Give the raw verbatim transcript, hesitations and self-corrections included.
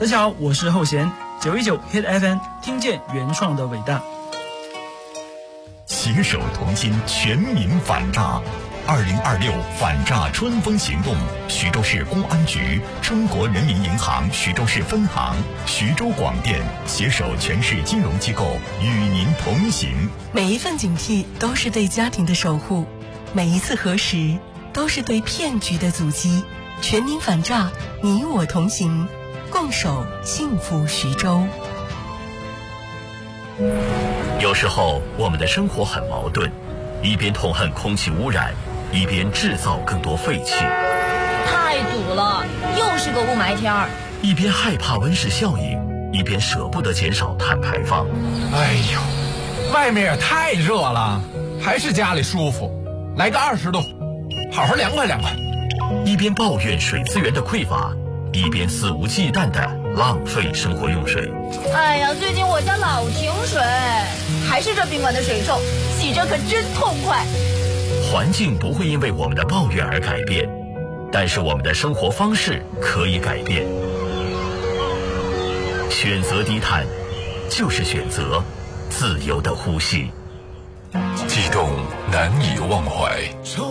大家好，我是后弦，九一九 Hit F M， 听见原创的伟大。 携手同心，全民反诈。二零二六反诈春风行动，徐州市公安局、中国人民银行徐州市分行、徐州广电携手全市金融机构与您同行。 每一份警惕都是对家庭的守护，每一次核实都是对骗局的阻击。全民反诈，你我同行，共守幸福徐州。 有时候我们的生活很矛盾，一边痛恨空气污染，一边制造更多废气。 太堵了，又是个雾霾天儿。 一边害怕温室效应，一边舍不得减少碳排放。 哎呦，外面也太热了，还是家里舒服。来个二十度，好好凉快凉快。 一边抱怨水资源的匮乏，一边肆无忌惮地浪费生活用水。 哎呀，最近我家老停水，还是这宾馆的水臭，洗着可真痛快。 环境不会因为我们的抱怨而改变，但是我们的生活方式可以改变。选择低碳，就是选择自由的呼吸。 悸动难以忘怀。